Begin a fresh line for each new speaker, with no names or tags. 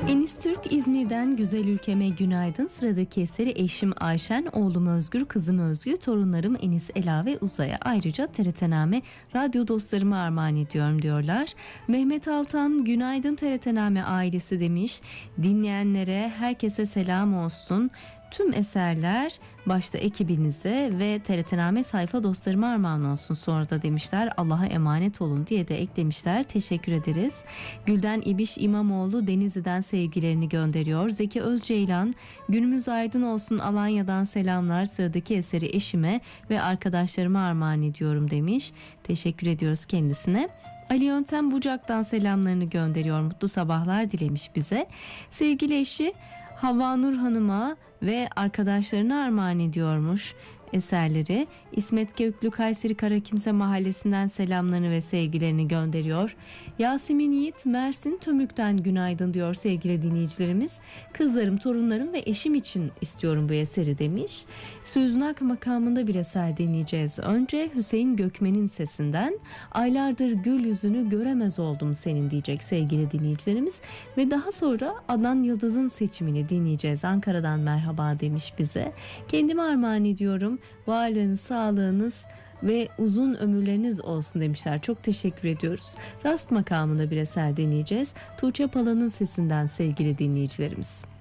Enis Türk İzmir'den güzel ülkeme günaydın. Sıradaki eseri eşim Ayşen, oğlum Özgür, kızım Özgü, torunlarım Enis, Ela ve Uzay'a. Ayrıca TRT-Name radyo dostlarıma armağan ediyorum diyorlar. Mehmet Altan, günaydın TRT-Name ailesi demiş. Dinleyenlere, herkese selam olsun. Tüm eserler başta ekibinize ve TRT-Name sayfa dostlarıma armağan olsun sonra da demişler. Allah'a emanet olun diye de eklemişler. Teşekkür ederiz. Gülden İbiş İmamoğlu Denizli'den sevgilerini gönderiyor. Zeki Özceylan, günümüz aydın olsun, Alanya'dan selamlar. Sıradaki eseri eşime ve arkadaşlarıma armağan ediyorum demiş. Teşekkür ediyoruz kendisine. Ali Yöntem Bucak'tan selamlarını gönderiyor. Mutlu sabahlar dilemiş bize. Sevgili eşi Havva Nur Hanım'a ve arkadaşlarına armağan ediyormuş eserleri. İsmet Göklü Kayseri Karakimse Mahallesi'nden selamlarını ve sevgilerini gönderiyor. Yasemin Yiğit Mersin Tömük'ten günaydın diyor sevgili dinleyicilerimiz. Kızlarım, torunlarım ve eşim için istiyorum bu eseri demiş. Sözünak makamında bir eser dinleyeceğiz. Önce Hüseyin Gökmen'in sesinden aylardır gül yüzünü göremez oldum senin diyecek sevgili dinleyicilerimiz. Ve daha sonra Adnan Yıldız'ın seçimini dinleyeceğiz. Ankara'dan merhaba demiş bize. Kendime armağan ediyorum. Varlığınız, sağlığınız ve uzun ömürleriniz olsun demişler. Çok teşekkür ediyoruz. Rast makamında bir eser dinleyeceğiz. Tuğçe Pala'nın sesinden sevgili dinleyicilerimiz.